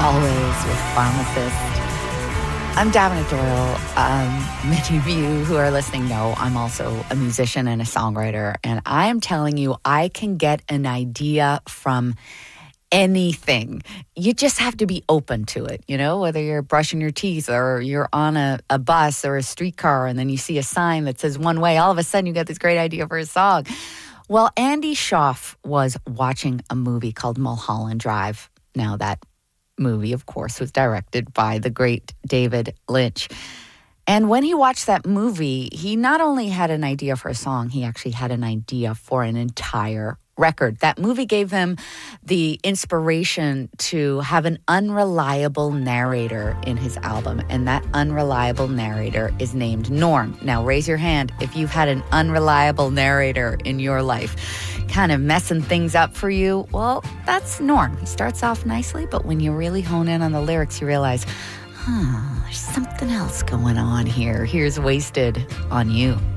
Always with Pharmacist. I'm Davina Doyle. Many of you who are listening know I'm also a musician and a songwriter, and I am telling you, I can get an idea from anything. You just have to be open to it, whether you're brushing your teeth or you're on a bus or a streetcar and then you see a sign that says one way, all of a sudden you get this great idea for a song. Well, Andy Shauf was watching a movie called Mulholland Drive. Now that movie, of course, was directed by the great David Lynch. And when he watched that movie, he not only had an idea for a song, he actually had an idea for an entire record. That movie gave him the inspiration to have an unreliable narrator in his album, and that unreliable narrator is named Norm. Now, raise your hand if you've had an unreliable narrator in your life, kind of messing things up for you. Well, that's Norm. He starts off nicely, but when you really hone in on the lyrics, you realize, there's something else going on here. Here's Wasted on You.